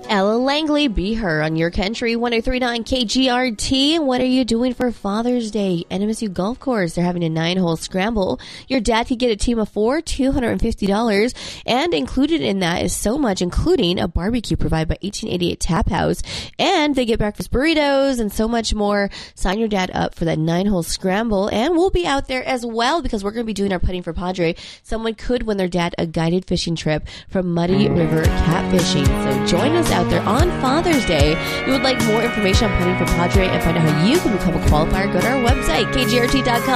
Ella Langley, Be Her on Your Country 1039 KGRT. What are you doing for Father's Day? NMSU Golf Course, they're having a 9-hole scramble. Your dad could get a team of 4, $250, and included in that is so much, including a barbecue provided by 1888 Tap House, and they get breakfast burritos and so much more. Sign your dad up for that 9-hole scramble, and we'll be out there as well because we're going to be doing our putting for Padre. Someone could win their dad a guided fishing trip from Muddy River Catfishing. So join us out there on Father's Day. If you would like more information on putting for Padre and find out how you can become a qualifier, go to our website, kgrt.com.